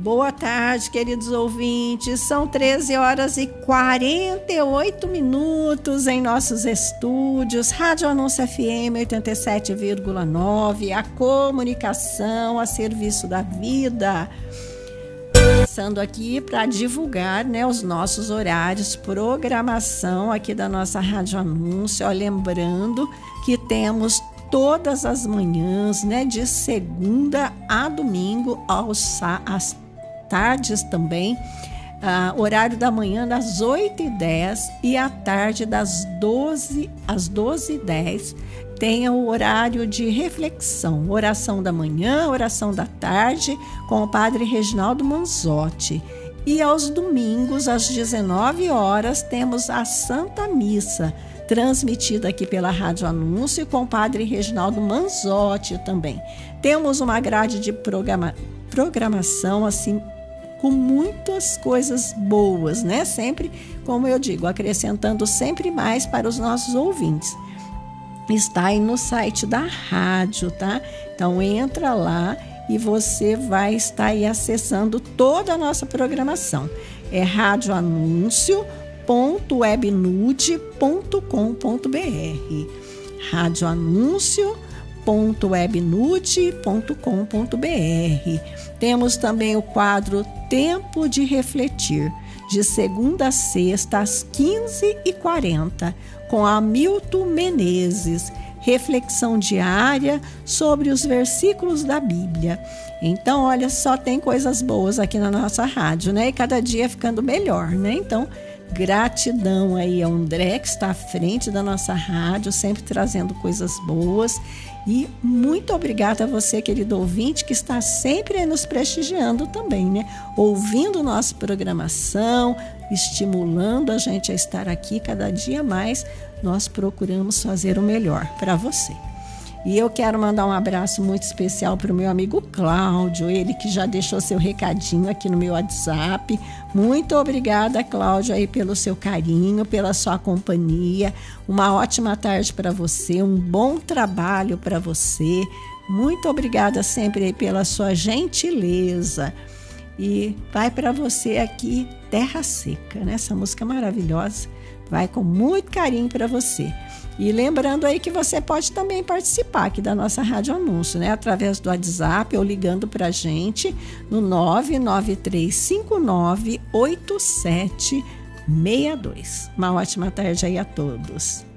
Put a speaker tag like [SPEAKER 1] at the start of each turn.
[SPEAKER 1] Boa tarde, queridos ouvintes. São 13 horas e 48 minutos em nossos estúdios. Rádio Anúncio FM 87,9, a comunicação a serviço da vida. Passando aqui para divulgar, né, os nossos horários, programação aqui da nossa Rádio Anúncio. Ó, lembrando que temos todas as manhãs, né, de segunda a domingo, às tardes também, horário da manhã das 8h10 e à tarde das 12 às 12h10. Tem o horário de reflexão, oração da manhã, oração da tarde, com o padre Reginaldo Manzotti. E aos domingos, às 19 horas, temos a Santa Missa, transmitida aqui pela Rádio Anúncio, com o padre Reginaldo Manzotti também. Temos uma grade de programação, assim, com muitas coisas boas, né? Sempre, como eu digo, acrescentando sempre mais para os nossos ouvintes. Está aí no site da rádio, tá? Então entra lá e você vai estar aí acessando toda a nossa programação. É radioanuncio.webnude.com.br, radioanuncio.webnude.com.br. Temos também o quadro Tempo de Refletir, de segunda a sexta às 15h40, com Hamilton Menezes, reflexão diária sobre os versículos da Bíblia. Então, olha, só tem coisas boas aqui na nossa rádio, né? E cada dia ficando melhor, né? Então, gratidão aí ao André, que está à frente da nossa rádio, sempre trazendo coisas boas. E muito obrigada a você, querido ouvinte, que está sempre aí nos prestigiando também, né? Ouvindo nossa programação, estimulando a gente a estar aqui cada dia mais. Nós procuramos fazer o melhor para você. E eu quero mandar um abraço muito especial para o meu amigo Cláudio, ele que já deixou seu recadinho aqui no meu WhatsApp. Muito obrigada, Cláudio, aí pelo seu carinho, pela sua companhia. Uma ótima tarde para você, um bom trabalho para você. Muito obrigada sempre aí pela sua gentileza. E vai para você aqui, Terra Seca, né? Essa música maravilhosa. Vai com muito carinho para você. E lembrando aí que você pode também participar aqui da nossa Rádio Anúncio, né? Através do WhatsApp ou ligando para a gente no 993598762. Uma ótima tarde aí a todos.